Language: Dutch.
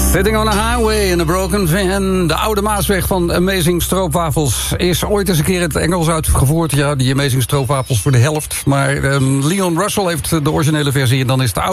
Sitting on a highway in a broken van. De oude Maasweg van Amazing Stroopwafels is ooit eens een keer in het Engels uitgevoerd. Ja, die Amazing Stroopwafels voor de helft. Maar Leon Russell heeft de originele versie en dan is de oude